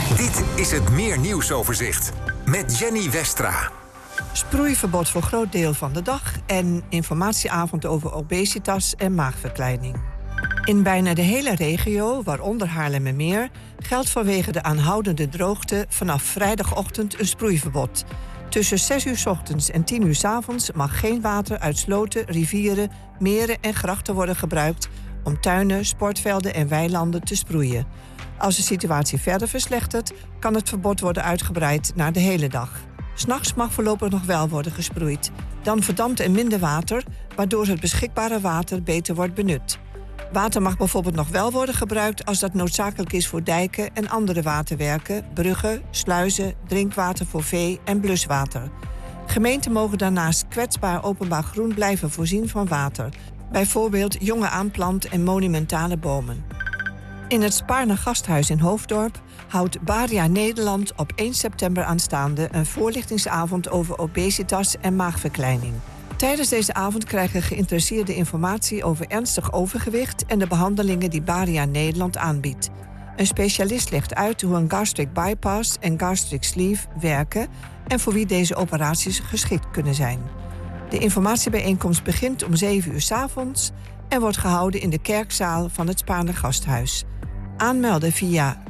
Dit is het Meer Nieuwsoverzicht met Jenny Westra. Sproeiverbod voor groot deel van de dag en informatieavond over obesitas en maagverkleining. In bijna de hele regio, waaronder Haarlemmermeer, geldt vanwege de aanhoudende droogte vanaf vrijdagochtend een sproeiverbod. Tussen 6 uur 's ochtends en 10 uur 's avonds mag geen water uit sloten, rivieren, meren en grachten worden gebruikt om tuinen, sportvelden en weilanden te sproeien. Als de situatie verder verslechtert, kan het verbod worden uitgebreid naar de hele dag. 'S Nachts mag voorlopig nog wel worden gesproeid. Dan verdampt er minder water, waardoor het beschikbare water beter wordt benut. Water mag bijvoorbeeld nog wel worden gebruikt als dat noodzakelijk is voor dijken en andere waterwerken, bruggen, sluizen, drinkwater voor vee en bluswater. Gemeenten mogen daarnaast kwetsbaar openbaar groen blijven voorzien van water. Bijvoorbeeld jonge aanplant- en monumentale bomen. In het Spaarne Gasthuis in Hoofddorp houdt Baria Nederland op 1 september aanstaande een voorlichtingsavond over obesitas en maagverkleining. Tijdens deze avond krijgen geïnteresseerden informatie over ernstig overgewicht en de behandelingen die Baria Nederland aanbiedt. Een specialist legt uit hoe een gastric bypass en gastric sleeve werken en voor wie deze operaties geschikt kunnen zijn. De informatiebijeenkomst begint om 7 uur 's avonds en wordt gehouden in de kerkzaal van het Spaarne Gasthuis. Aanmelden via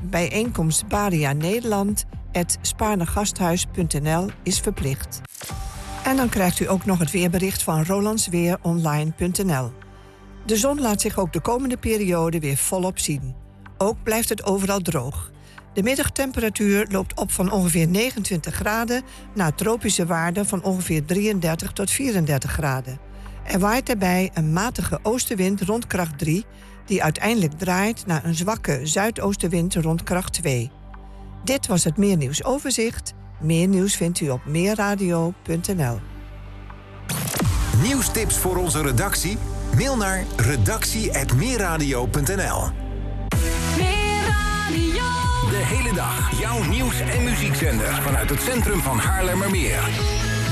bijeenkomstbarianederland@spaarnegasthuis.nl is verplicht. En dan krijgt u ook nog het weerbericht van rolandsweeronline.nl. De zon laat zich ook de komende periode weer volop zien. Ook blijft het overal droog. De middagtemperatuur loopt op van ongeveer 29 graden naar tropische waarden van ongeveer 33 tot 34 graden. Er waait daarbij een matige oostenwind rond kracht 3... die uiteindelijk draait naar een zwakke zuidoostenwind rond kracht 2. Dit was het Meer Nieuwsoverzicht. Meer nieuws vindt u op meerradio.nl. Nieuwstips voor onze redactie? Mail naar redactie@meerradio.nl. De hele dag jouw nieuws- en muziekzender vanuit het centrum van Haarlemmermeer.